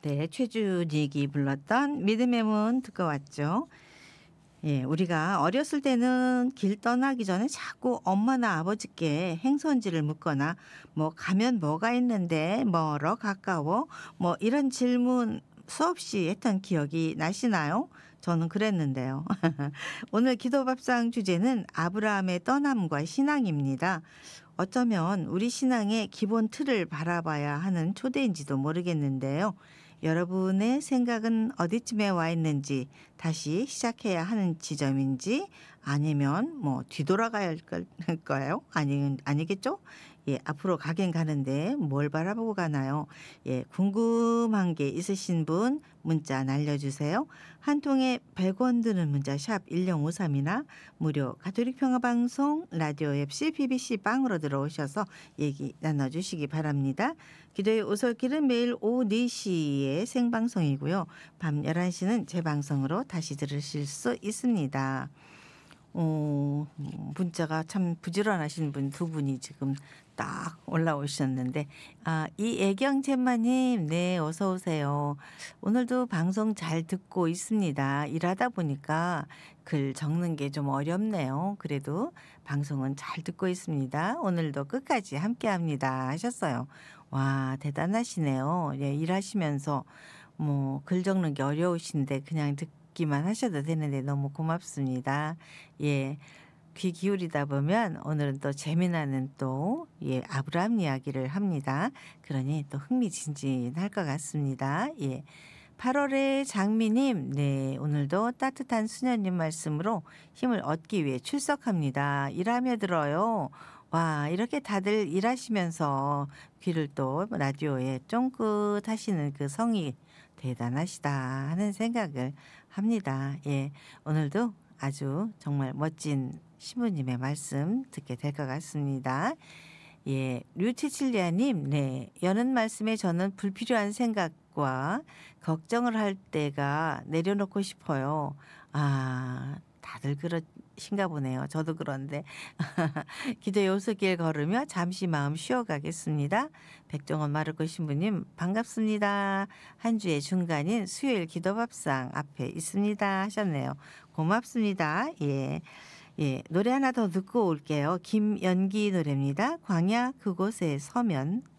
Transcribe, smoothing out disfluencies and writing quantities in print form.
네, 최준익이 불렀던 믿음의 문 듣고 왔죠. 예, 우리가 어렸을 때는 길 떠나기 전에 자꾸 엄마나 아버지께 행선지를 묻거나 뭐 가면 뭐가 있는데 멀어 가까워 뭐 이런 질문 수없이 했던 기억이 나시나요? 저는 그랬는데요. 오늘 기도밥상 주제는 아브라함의 떠남과 신앙입니다. 어쩌면 우리 신앙의 기본 틀을 바라봐야 하는 초대인지도 모르겠는데요. 여러분의 생각은 어디쯤에 와 있는지, 다시 시작해야 하는 지점인지, 아니면 뭐 뒤돌아가야 할 거예요? 아니겠죠? 예, 앞으로 가긴 가는데 뭘 바라보고 가나요? 예, 궁금한 게 있으신 분 문자 날려주세요. 한 통에 100원 드는 문자 샵 1053이나 무료 가톨릭 평화방송 라디오 앱 CBBC 빵으로 들어오셔서 얘기 나눠주시기 바랍니다. 기도의 오솔길은 매일 오후 4시에 생방송이고요. 밤 11시는 재방송으로 다시 들으실 수 있습니다. 문자가 참 부지런하신 분 두 분이 지금 딱 올라오셨는데, 이애경 잼마님, 네, 어서 오세요. 오늘도 방송 잘 듣고 있습니다. 일하다 보니까 글 적는 게 좀 어렵네요. 그래도 방송은 잘 듣고 있습니다. 오늘도 끝까지 함께 합니다. 하셨어요. 와, 대단하시네요. 예, 일하시면서 뭐 글 적는 게 어려우신데 그냥 듣기만 하셔도 되는데 너무 고맙습니다. 예. 귀 기울이다 보면 오늘은 또 재미나는 또 아브라함 이야기를 합니다. 그러니 또 흥미진진할 것 같습니다. 예. 8월의 장미님, 네, 오늘도 따뜻한 수녀님 말씀으로 힘을 얻기 위해 출석합니다. 일하며 들어요. 와, 이렇게 다들 일하시면서 귀를 또 라디오에 쫑긋 하시는 그 성이 대단하시다 하는 생각을 합니다. 예, 오늘도 아주 정말 멋진 신부님의 말씀 듣게 될 것 같습니다. 예, 류치칠리아님, 네, 여는 말씀에 저는 불필요한 생각과 걱정을 할 때가 내려놓고 싶어요. 다들 그러신가 보네요. 저도 그런데. 기도의 오솔길 걸으며 잠시 마음 쉬어가겠습니다. 백종원 마르코 신부님 반갑습니다. 한 주의 중간인 수요일 기도밥상 앞에 있습니다 하셨네요. 고맙습니다. 예. 예, 노래 하나 더 듣고 올게요. 김연기 노래입니다. 광야 그곳에 서면.